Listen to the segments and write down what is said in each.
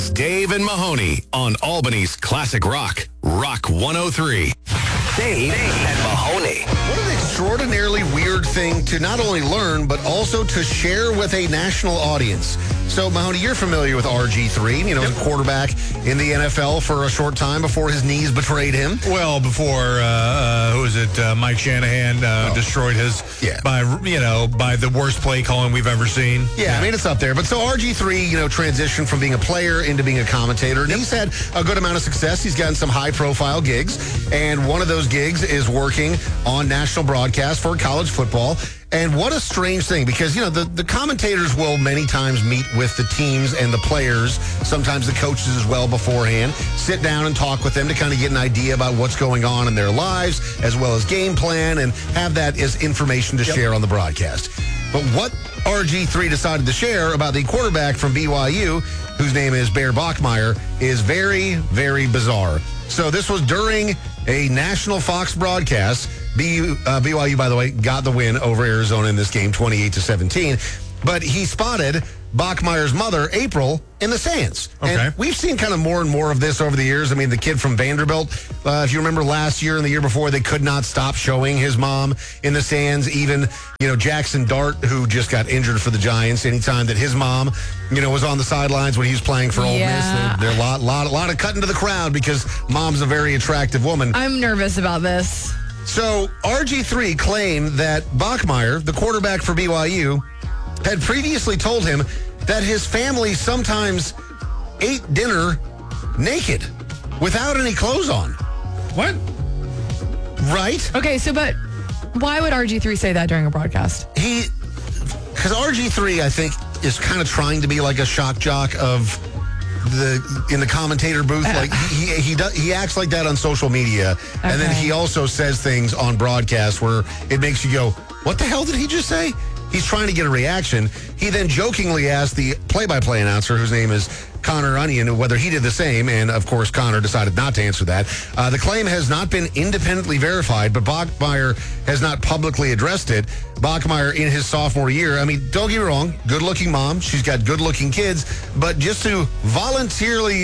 Dave and Mahoney on Albany's Classic Rock, Rock 103. Dave and Mahoney. What an extraordinarily weird thing to not only learn, but also to share with a national audience. So, Mahoney, you're familiar with RG3. You know, he's a quarterback in the NFL for a short time before his knees betrayed him. Well, before, Mike Shanahan destroyed his, by the worst play calling we've ever seen. Yeah, I mean, it's up there. But so RG3, transitioned from being a player into being a commentator. And he's had a good amount of success. He's gotten some high-profile gigs. And one of those gigs is working on national broadcast for college football. And what a strange thing, because, the commentators will many times meet with the teams and the players, sometimes the coaches as well beforehand, sit down and talk with them to kind of get an idea about what's going on in their lives, as well as game plan, and have that as information to share on the broadcast. But what RG3 decided to share about the quarterback from BYU, whose name is Bear Bachmeier, is very, very bizarre. So this was during a national Fox broadcast. BYU, by the way, got the win over Arizona in this game, 28-17. But he spotted Bachmeier's mother, April, in the stands. Okay. And we've seen kind of more and more of this over the years. I mean, the kid from Vanderbilt, if you remember last year and the year before, they could not stop showing his mom in the stands. Even, Jackson Dart, who just got injured for the Giants, anytime that his mom, was on the sidelines when he was playing for Ole Miss, there a lot of cutting to the crowd because mom's a very attractive woman. I'm nervous about this. So RG3 claimed that Bachmeier, the quarterback for BYU, had previously told him that his family sometimes ate dinner naked without any clothes on. What? Right? Okay, but why would RG3 say that during a broadcast? Because RG3, I think, is kind of trying to be like a shock jock of in the commentator booth. Like he acts like that on social media. Okay. And then he also says things on broadcast where it makes you go, what the hell did he just say? He's trying to get a reaction. He then jokingly asked the play-by-play announcer, whose name is Connor Onion, whether he did the same, and of course Connor decided not to answer that. The claim has not been independently verified, but Bachmeier has not publicly addressed it. Bachmeier in his sophomore year, I mean, don't get me wrong, good-looking mom, she's got good-looking kids, but just to voluntarily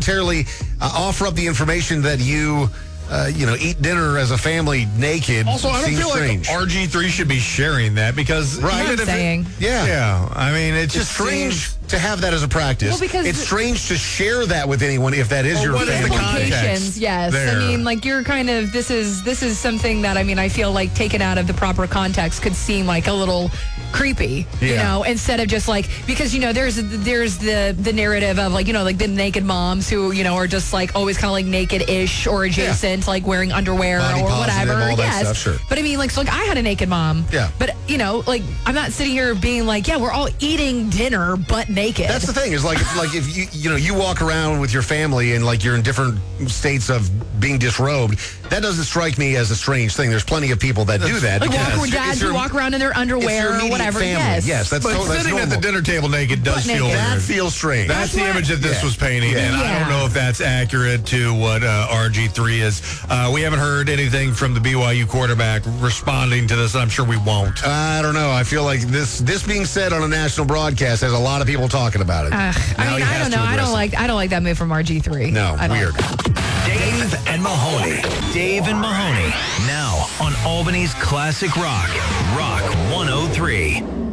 offer up the information that you eat dinner as a family naked. Also, I don't feel strange. like RG3 should be sharing that because, I'm saying. Yeah. I mean, it's just strange to have that as a practice. Well, because it's strange to share that with anyone if that is your family. Implications, yes. There. I mean, like you're kind of this is something that I feel like taken out of the proper context could seem like a little creepy, instead of just like, because there's the narrative of like the naked moms who are just like always kind of like naked-ish or adjacent, like wearing underwear body or positive, whatever. all that stuff, sure. But I mean, like, so like I had a naked mom. Yeah. But like I'm not sitting here being like, we're all eating dinner but naked. That's the thing, is like if you walk around with your family and like you're in different states of being disrobed, that doesn't strike me as a strange thing. There's plenty of people that do that. Like dads who walk around in their underwear or whatever. Family. Yes, that's sitting normal. at the dinner table naked does feel weird. That feels strange. That's the image that this was painting, and I don't know if that's accurate to what RG3 is. We haven't heard anything from the BYU quarterback responding to this. I'm sure we won't. I don't know. I feel like this being said on a national broadcast has a lot of people talking about it. I don't know. I don't like that move from RG3. No, weird. Dave and Mahoney. Dave and Mahoney. Now on Albany's Classic Rock, Rock 103.